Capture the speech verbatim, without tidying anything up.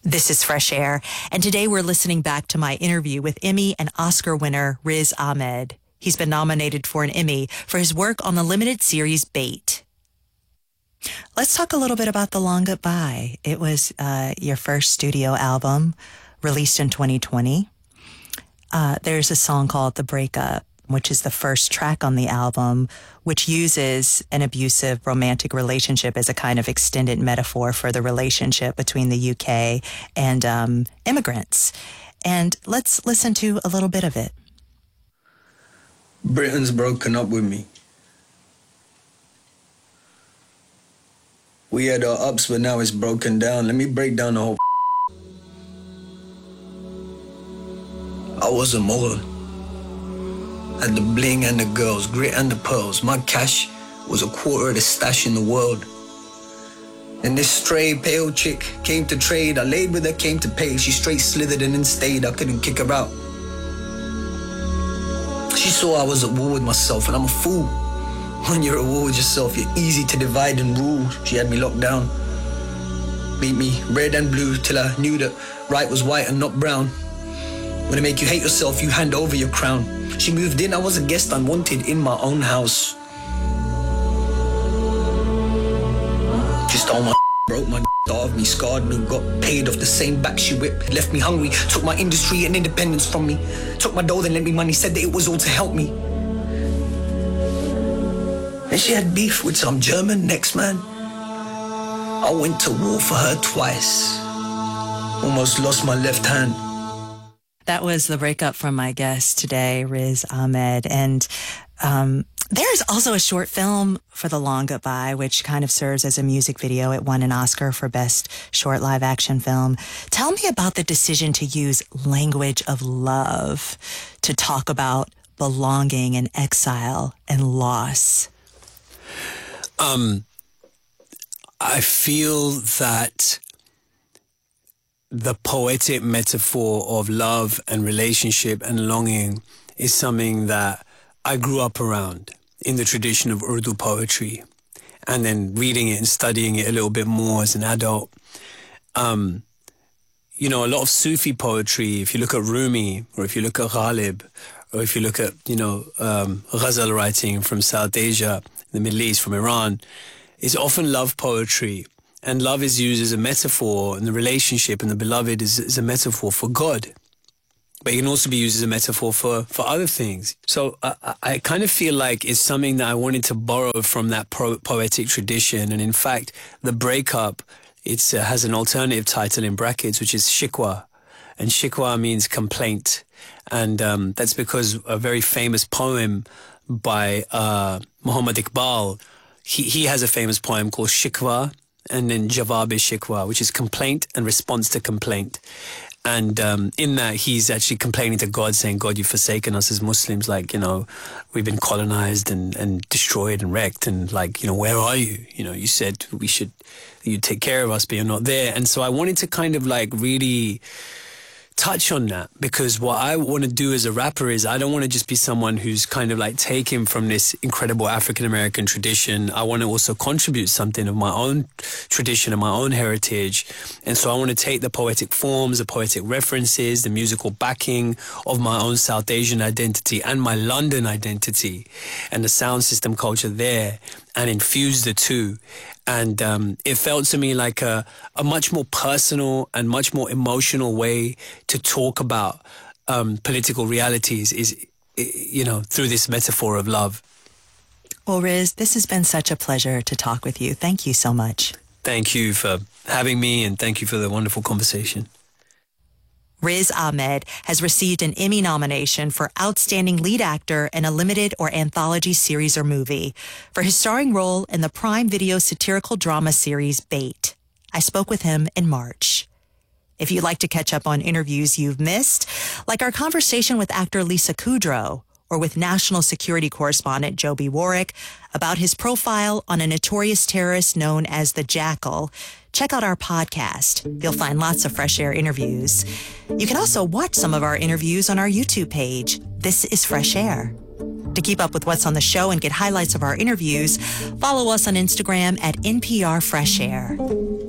This is Fresh Air, and today we're listening back to my interview with Emmy and Oscar winner Riz Ahmed. He's been nominated for an Emmy for his work on the limited series Bait. Let's talk a little bit about The Long Goodbye. It was uh, your first studio album, released in twenty twenty. Uh, there's a song called The Breakup, which is the first track on the album, which uses an abusive romantic relationship as a kind of extended metaphor for the relationship between the U K and um, immigrants. And let's listen to a little bit of it. Britain's broken up with me. We had our ups, but now it's broken down. Let me break down the whole. I was a mogul. Had the bling and the girls, grit and the pearls. My cash was a quarter of the stash in the world. And this stray, pale chick came to trade. I laid with her, came to pay. She straight slithered and then stayed. I couldn't kick her out. She saw I was at war with myself, and I'm a fool. When you're at war with yourself, you're easy to divide and rule. She had me locked down. Beat me red and blue till I knew that right was white and not brown. When it make you hate yourself, you hand over your crown. She moved in, I was a guest unwanted in my own house. She stole my broke my starved me, scarred me, got paid off the same back she whipped. Left me hungry, took my industry and independence from me. Took my dough, then lent me money, said that it was all to help me. And she had beef with some German next man. I went to war for her twice. Almost lost my left hand. That was The Breakup from my guest today, Riz Ahmed. And um, there's also a short film for The Long Goodbye, which kind of serves as a music video. It won an Oscar for Best Short Live Action Film. Tell me about the decision to use language of love to talk about belonging and exile and loss. Um, I feel that the poetic metaphor of love and relationship and longing is something that I grew up around in the tradition of Urdu poetry, and then reading it and studying it a little bit more as an adult. Um, you know, a lot of Sufi poetry, if you look at Rumi, or if you look at Ghalib, or if you look at, you know, um, ghazal writing from South Asia, the Middle East, from Iran, is often love poetry. And love is used as a metaphor, and the relationship and the beloved is, is a metaphor for God. But it can also be used as a metaphor for, for other things. So I, I kind of feel like it's something that I wanted to borrow from that pro poetic tradition. And in fact, The Breakup, it uh, has an alternative title in brackets, which is Shikwa. And Shikwa means complaint. And um, that's because a very famous poem by uh, Muhammad Iqbal, he, he has a famous poem called Shikwa, and then Jawab-e-Shikwa, which is complaint and response to complaint. And um, in that, he's actually complaining to God, saying, God, you've forsaken us as Muslims. Like, you know, we've been colonized and, and destroyed and wrecked. And like, you know, where are you? You know, you said we should, you'd take care of us, but you're not there. And so I wanted to kind of like really touch on that, because what I want to do as a rapper is I don't want to just be someone who's kind of like taken from this incredible African-American tradition. I want to also contribute something of my own tradition and my own heritage. And so I want to take the poetic forms, the poetic references, the musical backing of my own South Asian identity and my London identity and the sound system culture there, and infuse the two. And um, it felt to me like a, a much more personal and much more emotional way to talk about um, political realities is, you know, through this metaphor of love. Well, Riz, this has been such a pleasure to talk with you. Thank you so much. Thank you for having me, and thank you for the wonderful conversation. Riz Ahmed has received an Emmy nomination for Outstanding Lead Actor in a Limited or Anthology Series or Movie for his starring role in the Prime Video satirical drama series Bait. I spoke with him in March. If you'd like to catch up on interviews you've missed, like our conversation with actor Lisa Kudrow, or with national security correspondent Joby Warwick about his profile on a notorious terrorist known as the Jackal, check out our podcast. You'll find lots of Fresh Air interviews. You can also watch some of our interviews on our YouTube page. This is Fresh Air. To keep up with what's on the show and get highlights of our interviews, follow us on Instagram at N P R Fresh Air.